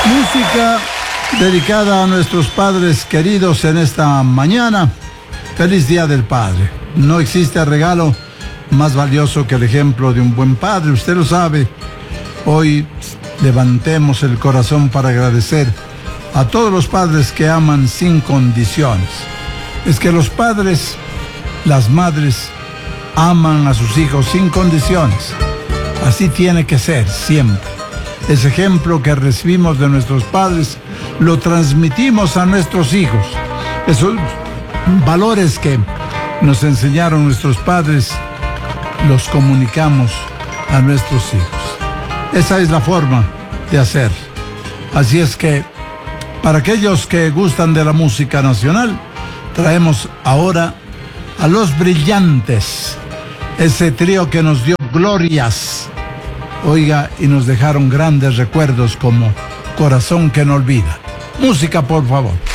Música dedicada a nuestros padres queridos en esta mañana. Feliz Día del Padre. No existe regalo más valioso que el ejemplo de un buen padre. Usted lo sabe. Hoy levantemos el corazón para agradecer a todos los padres que aman sin condiciones. Es que los padres, las madres, aman a sus hijos sin condiciones. Así tiene que ser siempre. Ese ejemplo que recibimos de nuestros padres lo transmitimos a nuestros hijos. Esos valores que nos enseñaron nuestros padres los comunicamos a nuestros hijos. Esa es la forma de hacer. Así es que para aquellos que gustan de la música nacional, traemos ahora a Los Brillantes, ese trío que nos dio glorias. Oiga, y nos dejaron grandes recuerdos como Corazón que no olvida. Música, por favor.